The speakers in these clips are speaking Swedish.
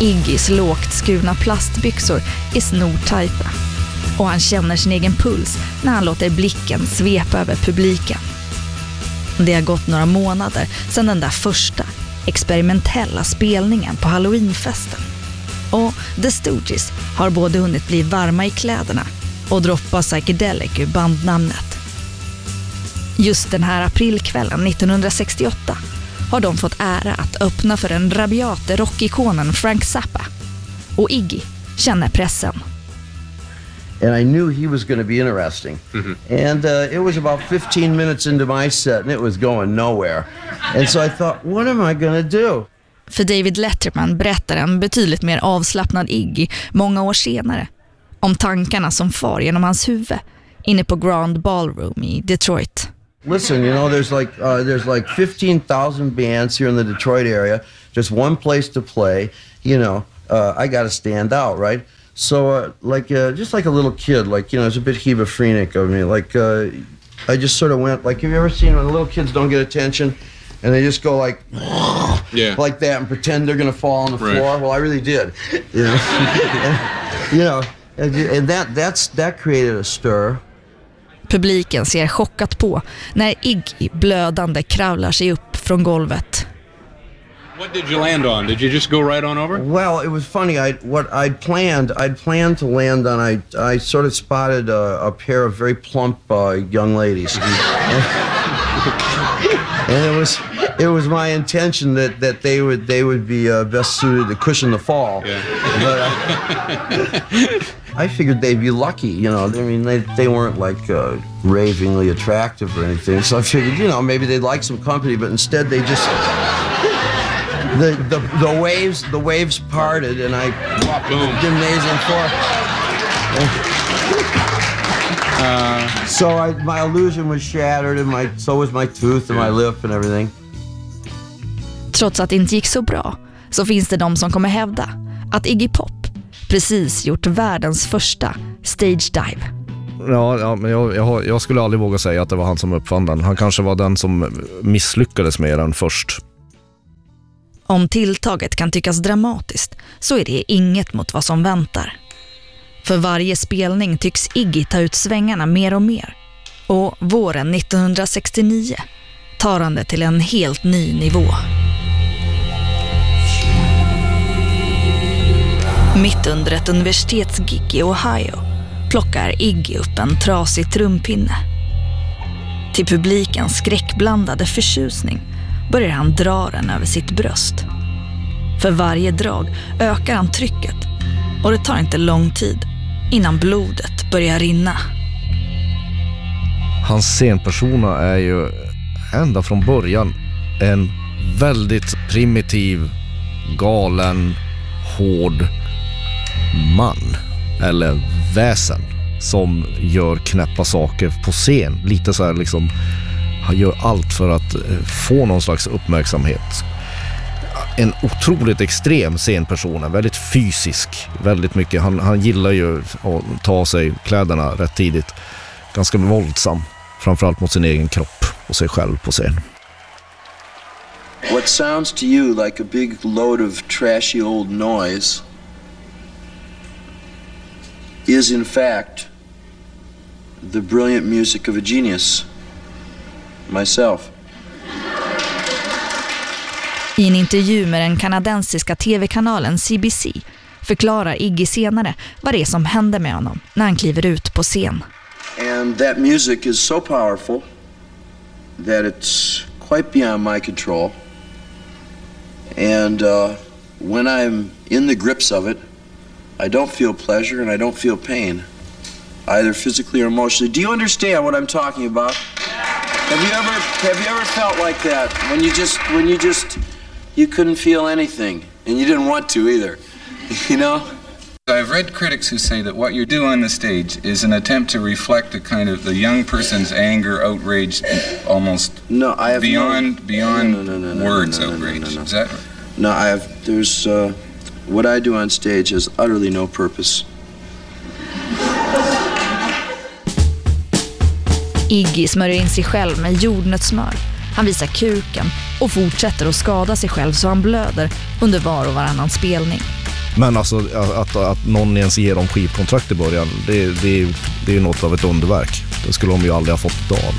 Iggys lågt skurna plastbyxor är snortajta och han känner sin egen puls när han låter blicken svepa över publiken. Det har gått några månader sedan den där första experimentella spelningen på Halloweenfesten. Och The Stooges har både hunnit bli varma i kläderna och droppa psychedelic ur bandnamnet. Just den här aprilkvällen 1968 har de fått ära att öppna för den rabiate rockikonen Frank Zappa. Och Iggy känner pressen. And I knew he was going to be interesting. And it was about 15 minutes into my set and it was going nowhere. And so I thought, what am I going to do? För David Letterman berättar en betydligt mer avslappnad Iggy många år senare om tankarna som far genom hans huvud inne på Grand Ballroom i Detroit. Listen, you know, there's like 15,000 bands here in the Detroit area. Just one place to play. You know, I got to stand out, right? So, just like a little kid, like, you know, it's a bit hebephrenic of me. Like, I just sort of went, like, have you ever seen when little kids don't get attention and they just go like, like that and pretend they're going to fall on the floor? Well, I really did. You know, and that created a stir. Publiken ser chockat på när Iggy blödande kravlar sig upp från golvet. What did you land on? Did you just go right on over? Well, it was funny. I'd planned to land on. I sort of spotted a pair of very plump young ladies, and it was my intention that they would be best suited to cushion the fall. Yeah. But I figured they'd be lucky, you know. I mean, they weren't like ravingly attractive or anything. So I figured, you know, maybe they'd like some company, but instead they just the waves parted and I walked to the gymnasium floor. So my illusion was shattered and so was my tooth and my lip and everything. Trots att det inte gick så bra så finns det de som kommer hävda att Iggy Pop precis gjort världens första stage dive. Ja, men jag skulle aldrig våga säga att det var han som uppfann den. Han kanske var den som misslyckades med den först. Om tilltaget kan tyckas dramatiskt så är det inget mot vad som väntar. För varje spelning tycks Iggy ta ut svängarna mer och mer. Och våren 1969 tar han det till en helt ny nivå. Mitt under ett universitetsgig i Ohio plockar Iggy upp en trasig trumpinne. Till publikens skräckblandade förtjusning börjar han dra den över sitt bröst. För varje drag ökar han trycket och det tar inte lång tid innan blodet börjar rinna. Hans scenpersona är ju ända från början en väldigt primitiv, galen, hård man eller väsen som gör knäppa saker på scen. Lite så här liksom, han gör allt för att få någon slags uppmärksamhet. En otroligt extrem scenperson, väldigt fysisk, väldigt mycket. Han gillar ju att ta av sig kläderna rätt tidigt. Ganska våldsam, framförallt mot sin egen kropp och sig själv på scen. What sounds to you like a big load of trashy old noise is in fact the brilliant music of a genius, myself. I en intervju med den kanadensiska tv-kanalen CBC förklarar Iggy senare vad det är som händer med honom när han kliver ut på scen. And that music is so powerful that it's quite beyond my control. And when I'm in the grips of it, I don't feel pleasure and I don't feel pain, either physically or emotionally. Do you understand what I'm talking about? Have you ever felt like that when you couldn't feel anything and you didn't want to either? You know? I've read critics who say that what you do on the stage is an attempt to reflect a kind of the young person's anger, outrage, almost beyond words outrage. Is that right? No, there's what I do on stage has utterly no purpose. Iggy smörjer in sig själv med jordnötssmör. Han visar kuken och fortsätter att skada sig själv så han blöder under var och varannan spelning. Men alltså att någon ens ger dem skivkontrakt i början, det är ju något av ett underverk. Det skulle de ju aldrig ha fått idag.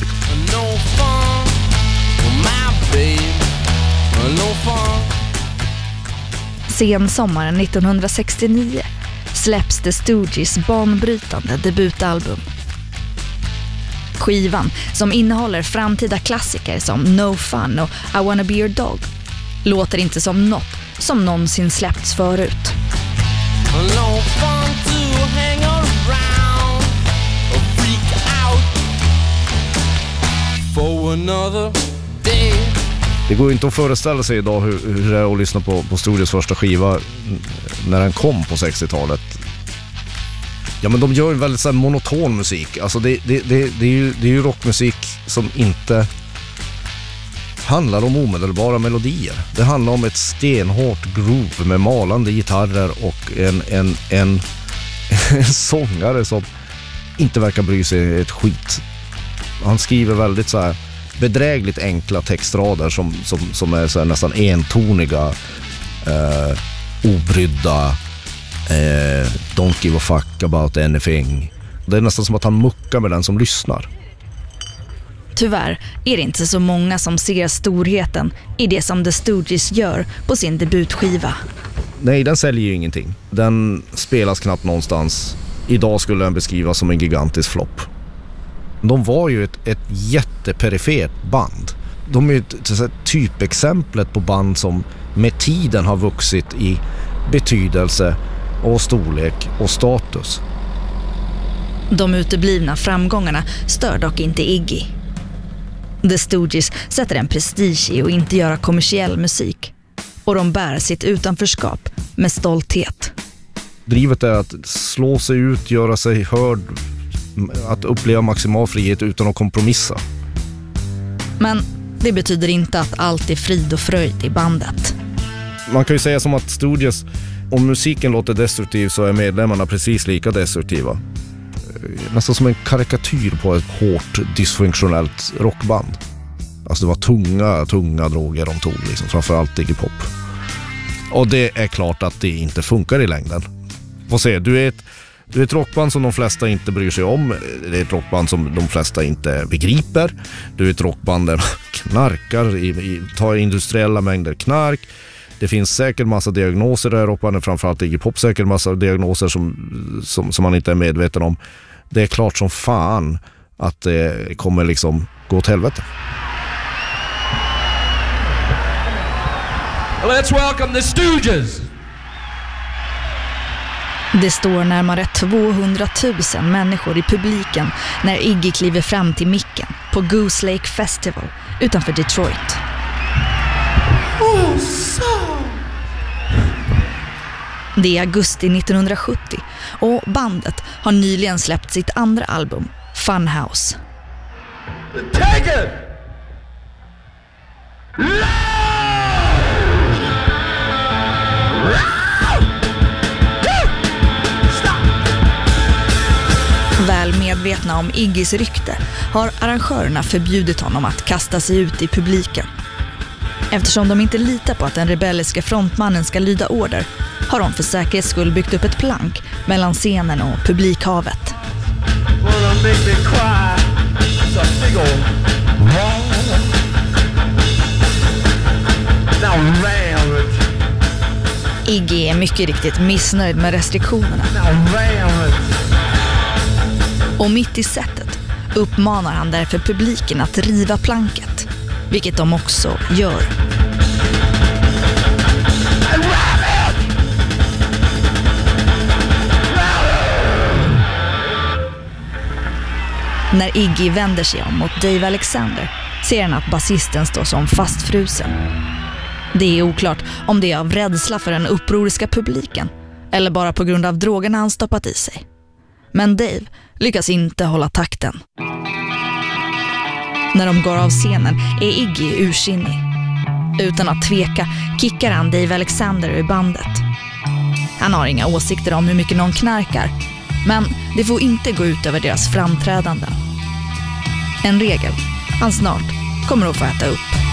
Sen sommaren 1969 släpps The Stooges banbrytande debutalbum. Skivan, som innehåller framtida klassiker som No Fun och I Wanna Be Your Dog, låter inte som något som någonsin släppts förut. No fun to hang around or freak out for another day. Det går inte att föreställa sig idag hur det är att lyssna på Stooges första skiva när den kom på 60-talet. Ja, men de gör ju väldigt så här monoton musik. Alltså det är ju rockmusik som inte handlar om omedelbara melodier. Det handlar om ett stenhårt groove med malande gitarrer och en sångare som inte verkar bry sig ett skit. Han skriver väldigt så här bedrägligt enkla textrader som är så här nästan entoniga, obrydda, don't give a fuck about anything. Det är nästan som att han muckar med den som lyssnar. Tyvärr är det inte så många som ser storheten i det som The Stooges gör på sin debutskiva. Nej, den säljer ju ingenting. Den spelas knappt någonstans. Idag skulle den beskrivas som en gigantisk flopp. De var ju ett jätteperifert band. De är ju ett typexemplet på band som med tiden har vuxit i betydelse och storlek och status. De uteblivna framgångarna stör dock inte Iggy. The Stooges sätter en prestige i att inte göra kommersiell musik. Och de bär sitt utanförskap med stolthet. Drivet är att slå sig ut, göra sig hörd, att uppleva maximal frihet utan att kompromissa. Men det betyder inte att allt är frid och fröjd i bandet. Man kan ju säga som att Stooges, om musiken låter destruktiv så är medlemmarna precis lika destruktiva. Nästan som en karikatyr på ett hårt dysfunktionellt rockband. Alltså det var tunga droger de tog, liksom, framförallt Iggy Pop. Och det är klart att det inte funkar i längden. Får se, du är ett rockband som de flesta inte bryr sig om. Det är ett rockband som de flesta inte begriper. Du är ett rockband där man knarkar, tar industriella mängder knark. Det finns säkert massa diagnoser där rockbandet, framförallt Iggy Pop säkert massa diagnoser som man inte är medveten om. Det är klart som fan att det kommer liksom gå åt helvete. Let's welcome the Stooges. Det står närmare 200 000 människor i publiken när Iggy kliver fram till micken på Goose Lake Festival utanför Detroit. Det är augusti 1970 och bandet har nyligen släppt sitt andra album, Funhouse. Take it! Väl medvetna om Iggys rykte har arrangörerna förbjudit honom att kasta sig ut i publiken. Eftersom de inte litar på att den rebelliska frontmannen ska lyda order har de för säkerhets skull byggt upp ett plank mellan scenen och publikhavet. Iggy är mycket riktigt missnöjd med restriktionerna. Och mitt i sättet uppmanar han därför publiken att riva planket, vilket de också gör. När Iggy vänder sig om mot Dave Alexander ser han att basisten står som fastfrusen. Det är oklart om det är av rädsla för den upproriska publiken eller bara på grund av drogerna han stoppat i sig. Men Dave lyckas inte hålla takten. När de går av scenen är Iggy ursinnig. Utan att tveka kickar han Dave Alexander ur bandet. Han har inga åsikter om hur mycket någon knarkar, men det får inte gå ut över deras framträdanden. En regel han snart kommer att få äta upp.